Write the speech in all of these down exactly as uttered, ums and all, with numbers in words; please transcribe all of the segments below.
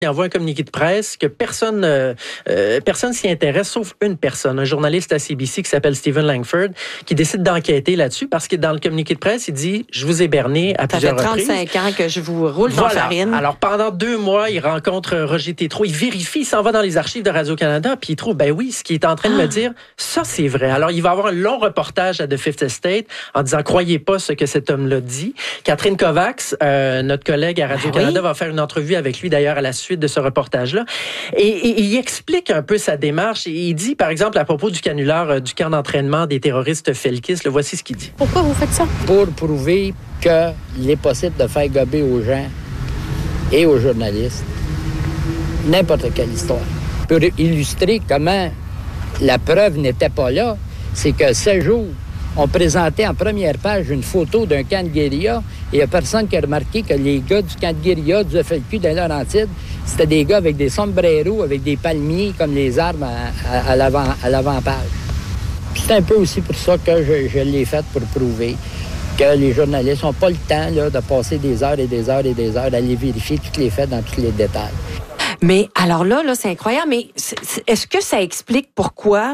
Il envoie un communiqué de presse que personne euh, euh, personne s'y intéresse, sauf une personne, un journaliste à C B C qui s'appelle Stephen Langford, qui décide d'enquêter là-dessus parce que dans le communiqué de presse, il dit « Je vous ai berné à Ça plusieurs reprises. » Ça fait trente-cinq ans que je vous roule dans voilà. la farine. Alors, pendant deux mois, il rencontre Roger Tétrault, il vérifie, il s'en va dans les archives de Radio-Canada, puis il trouve, ben oui, ce qu'il est en train de ah. me dire, ça, c'est vrai. Alors, il va avoir un long reportage à The Fifth Estate en disant « Croyez pas ce que cet homme-là dit. » Catherine Kovacs, euh, notre collègue à Radio-Canada, ben oui. va faire une entrevue avec lui, d'ailleurs, à la suite de ce reportage. Là. Et, et, et il explique un peu sa démarche. Et il dit, par exemple, à propos du canular euh, du camp d'entraînement des terroristes felkistes, le voici ce qu'il dit. Pourquoi vous faites ça? Pour prouver qu'il est possible de faire gober aux gens et aux journalistes n'importe quelle histoire. Pour illustrer comment la preuve n'était pas là, c'est que ce jour, on présentait en première page une photo d'un camp de guérilla et il n'y a personne qui a remarqué que les gars du camp de guérilla du F L Q de Laurentides, c'était des gars avec des sombreros, avec des palmiers comme les arbres à, à, à, l'avant, à l'avant-page. Puis c'est un peu aussi pour ça que je, je l'ai fait pour prouver que les journalistes n'ont pas le temps là, de passer des heures et des heures et des heures à aller vérifier tous les faits dans tous les détails. Mais alors là, là c'est incroyable, mais c'est, c'est, est-ce que ça explique pourquoi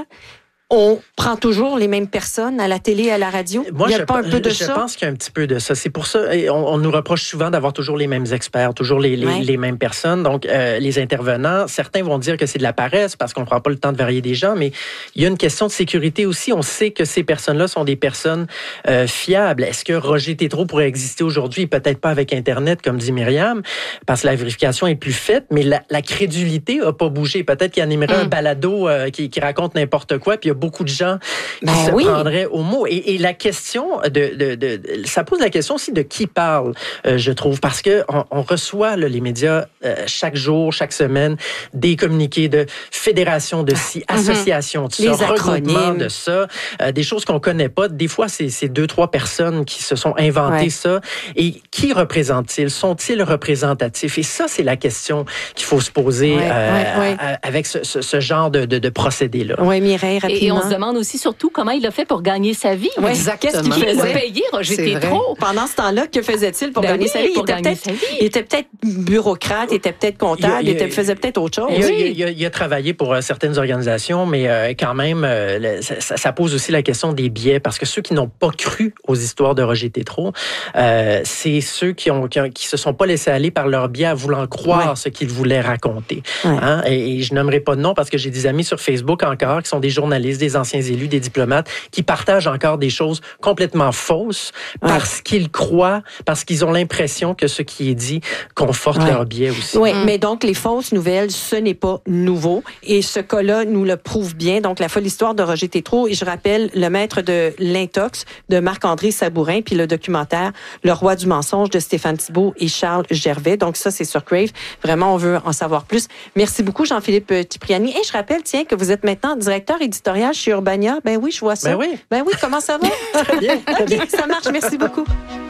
on prend toujours les mêmes personnes à la télé et à la radio? Moi, il y a je, pas un peu de je ça? Je pense qu'il y a un petit peu de ça. C'est pour ça, on, on nous reproche souvent d'avoir toujours les mêmes experts, toujours les, les, ouais. les mêmes personnes. Donc, euh, les intervenants, certains vont dire que c'est de la paresse parce qu'on ne prend pas le temps de varier des gens, mais il y a une question de sécurité aussi. On sait que ces personnes-là sont des personnes euh, fiables. Est-ce que Roger Tétrault pourrait exister aujourd'hui? Peut-être pas avec Internet, comme dit Myriam, parce que la vérification est plus faite, mais la, la crédulité n'a pas bougé. Peut-être qu'il animerait mm. un balado euh, qui, qui raconte n'importe quoi, puis il y a beaucoup de gens qui ben se oui. prendraient au mot. Et, et la question, de, de, de, de, ça pose la question aussi de qui parle, euh, je trouve, parce que on, on reçoit là, les médias euh, chaque jour, chaque semaine, des communiqués de fédération de ci, mm-hmm. association de ça, regroupement de ça, euh, des choses qu'on connaît pas. Des fois, c'est, c'est deux, trois personnes qui se sont inventées ouais. ça. Et qui représentent-ils? Sont-ils représentatifs? Et ça, c'est la question qu'il faut se poser ouais, euh, ouais, ouais. À, avec ce, ce, ce genre de, de, de procédé-là. Oui, Mireille, rapidement. Et on se demande aussi surtout comment il a fait pour gagner sa vie. Ouais, exactement. Qu'est-ce qu'il faisait? Payer Roger Tétrault. Pendant ce temps-là, que faisait-il pour ben gagner oui, sa vie? Il était, peut-être, sa vie. il était peut-être bureaucrate, il était peut-être comptable, il, il, il était, faisait peut-être autre chose. Il, oui. il, il, il a travaillé pour euh, certaines organisations, mais euh, quand même, euh, le, ça, ça pose aussi la question des biais, parce que ceux qui n'ont pas cru aux histoires de Roger Tétrault, euh, c'est ceux qui ont qui, qui se sont pas laissés aller par leur biais à vouloir croire ouais. ce qu'ils voulaient raconter. Ouais. Hein? Et, et je nommerai pas de nom parce que j'ai des amis sur Facebook encore qui sont des journalistes, des anciens élus, des diplomates, qui partagent encore des choses complètement fausses ouais. parce qu'ils croient, parce qu'ils ont l'impression que ce qui est dit conforte ouais. leur biais aussi. Oui, mm. mais donc les fausses nouvelles, ce n'est pas nouveau. Et ce cas-là nous le prouve bien. Donc la folle histoire de Roger Tétrault. Et je rappelle le maître de l'intox de Marc-André Sabourin, puis le documentaire Le roi du mensonge de Stéphane Thibault et Charles Gervais. Donc ça, c'est sur Crave. Vraiment, on veut en savoir plus. Merci beaucoup, Jean-Philippe Cipriani. Et je rappelle, tiens, que vous êtes maintenant directeur éditorial chez Urbania. Ben oui, je vois ça. Ben oui. Ben oui, comment ça va? Très bien. Très OK, bien. ça marche. Merci beaucoup.